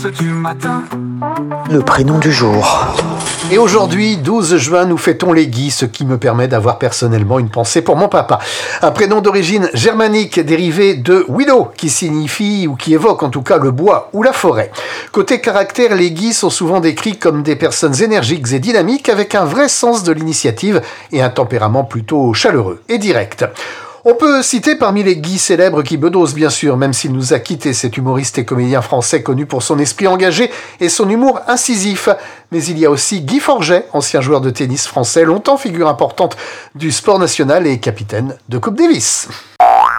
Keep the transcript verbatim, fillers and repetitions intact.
Du matin. Le prénom du jour. Et aujourd'hui, douze juin, nous fêtons les Guy, ce qui me permet d'avoir personnellement une pensée pour mon papa. Un prénom d'origine germanique dérivé de willow, qui signifie ou qui évoque en tout cas le bois ou la forêt. Côté caractère, les Guy sont souvent décrits comme des personnes énergiques et dynamiques avec un vrai sens de l'initiative et un tempérament plutôt chaleureux et direct. On peut citer parmi les Guy célèbres Guy Bedos, bien sûr, même s'il nous a quitté, cet humoriste et comédien français connu pour son esprit engagé et son humour incisif. Mais il y a aussi Guy Forget, ancien joueur de tennis français, longtemps figure importante du sport national et capitaine de Coupe Davis.